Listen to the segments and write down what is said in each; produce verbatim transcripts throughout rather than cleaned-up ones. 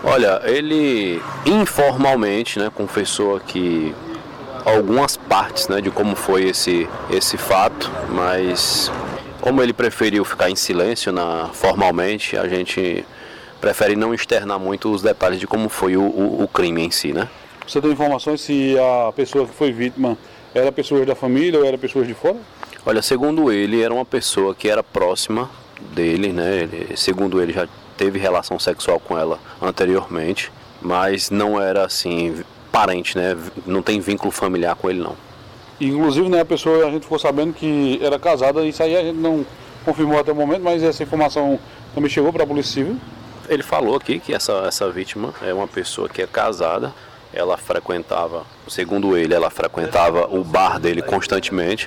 Olha, ele informalmente, né, confessou aqui algumas partes, né, de como foi esse, esse fato, mas como ele preferiu ficar em silêncio na, formalmente, a gente prefere não externar muito os detalhes de como foi o, o, o crime em si, né? Você tem informações se a pessoa que foi vítima era pessoas da família ou era pessoas de fora? Olha, segundo ele, era uma pessoa que era próxima dele, né? Ele, segundo ele, já teve relação sexual com ela anteriormente, mas não era assim parente, né? Não tem vínculo familiar com ele, não. Inclusive, né, a pessoa, a gente ficou sabendo que era casada, isso aí a gente não confirmou até o momento, mas essa informação também chegou para a Polícia Civil? Ele falou aqui que essa, essa vítima é uma pessoa que é casada, ela frequentava, segundo ele, ela frequentava o bar dele constantemente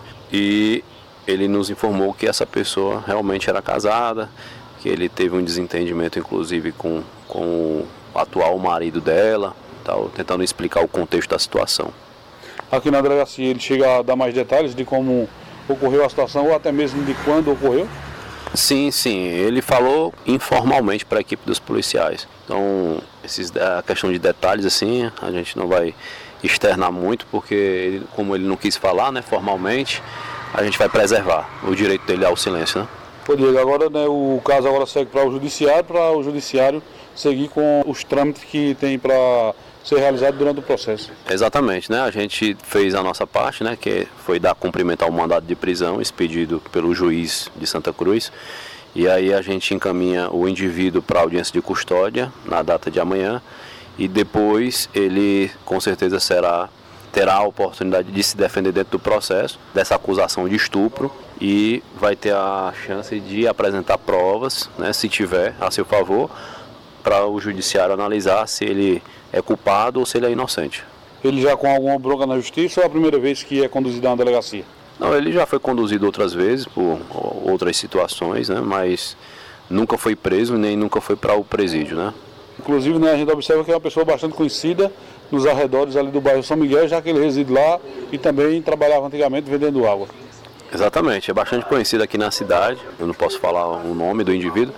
e ele nos informou que essa pessoa realmente era casada, que ele teve um desentendimento inclusive com, com o atual marido dela, tal, tentando explicar o contexto da situação. Aqui na delegacia ele chega a dar mais detalhes de como ocorreu a situação ou até mesmo de quando ocorreu? Sim, sim, ele falou informalmente para a equipe dos policiais. Então, esses, a questão de detalhes assim, a gente não vai externar muito, porque ele, como ele não quis falar, né, formalmente, a gente vai preservar o direito dele ao silêncio, né? Pô, Diego, agora, né, o caso agora segue para o judiciário, para o judiciário seguir com os trâmites que tem para ser realizado durante o processo. Exatamente, né? A gente fez a nossa parte, né? Que foi dar cumprimento ao mandado de prisão expedido pelo juiz de Santa Cruz. E aí a gente encaminha o indivíduo para a audiência de custódia na data de amanhã. E depois ele com certeza será, terá a oportunidade de se defender dentro do processo dessa acusação de estupro. E vai ter a chance de apresentar provas, né? Se tiver a seu favor, para o judiciário analisar se ele é culpado ou se ele é inocente. Ele já com alguma bronca na justiça ou é a primeira vez que é conduzido a uma delegacia? Não, ele já foi conduzido outras vezes por outras situações, né? Mas nunca foi preso nem nunca foi para o presídio, né? Inclusive, né, a gente observa que é uma pessoa bastante conhecida nos arredores ali do bairro São Miguel, já que ele reside lá e também trabalhava antigamente vendendo água. Exatamente, é bastante conhecido aqui na cidade. Eu não posso falar o nome do indivíduo,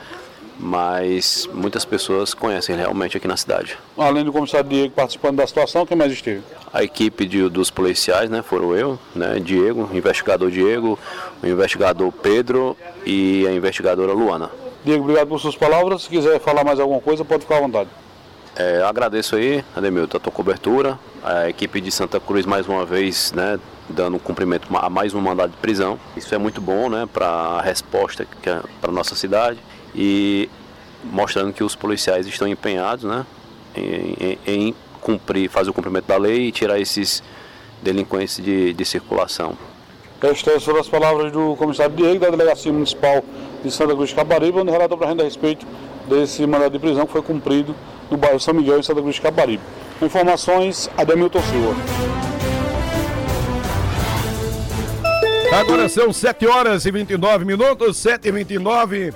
mas muitas pessoas conhecem realmente aqui na cidade. Além do comissário Diego participando da situação, quem mais esteve? A equipe de, dos policiais, né, foram eu, né, Diego, o investigador Diego, o investigador Pedro e a investigadora Luana. Diego, obrigado por suas palavras. Se quiser falar mais alguma coisa, pode ficar à vontade. É, agradeço aí, Ademilton, a tua cobertura, a equipe de Santa Cruz mais uma vez, né, dando cumprimento a mais um mandado de prisão. Isso é muito bom, né, para a resposta para a nossa cidade. E mostrando que os policiais estão empenhados, né, em, em, em cumprir, fazer o cumprimento da lei e tirar esses delinquentes de, de circulação. Estas foram as palavras do comissário Diego, da Delegacia Municipal de Santa Cruz de Caparibe, onde relatou para a gente a respeito desse mandado de prisão que foi cumprido no bairro São Miguel, em Santa Cruz de Caparibe. Informações, Ademilton Silva. Agora são sete horas e vinte e nove minutos, sete e vinte e nove.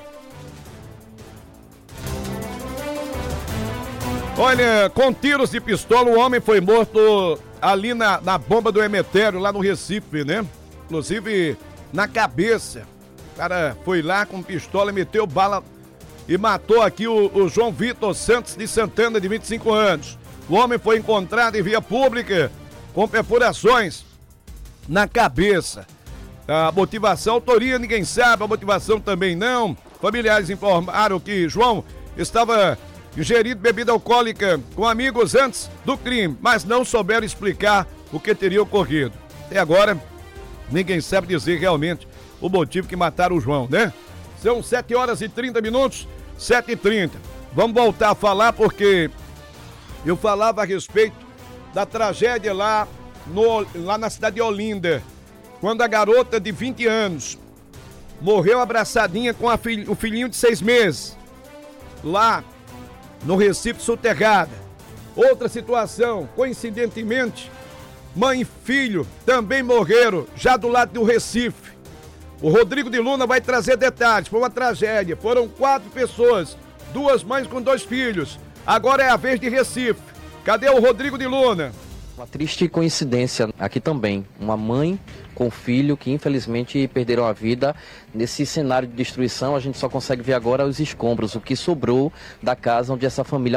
Olha, com tiros de pistola, o homem foi morto ali na, na bomba do Emetério, lá no Recife, né? Inclusive na cabeça. O cara foi lá com pistola e meteu bala e matou aqui o, o João Vitor Santos de Santana, de vinte e cinco anos. O homem foi encontrado em via pública com perfurações na cabeça. A motivação, a autoria, ninguém sabe, a motivação também não. Familiares informaram que João estava ingerido bebida alcoólica com amigos antes do crime, mas não souberam explicar o que teria ocorrido. Até agora, ninguém sabe dizer realmente o motivo que mataram o João, né? São sete horas e trinta minutos, sete e trinta. Vamos voltar a falar porque eu falava a respeito da tragédia lá, no, lá na cidade de Olinda, quando a garota de vinte anos morreu abraçadinha com a filho, o filhinho de seis meses, lá no Recife soterrada. Outra situação, coincidentemente, mãe e filho também morreram já do lado do Recife. O Rodrigo de Luna vai trazer detalhes. Foi uma tragédia, foram quatro pessoas, duas mães com dois filhos. Agora é a vez de Recife. Cadê o Rodrigo de Luna? Uma triste coincidência aqui também, uma mãe com filho que infelizmente perderam a vida. Nesse cenário de destruição, a gente só consegue ver agora os escombros, o que sobrou da casa onde essa família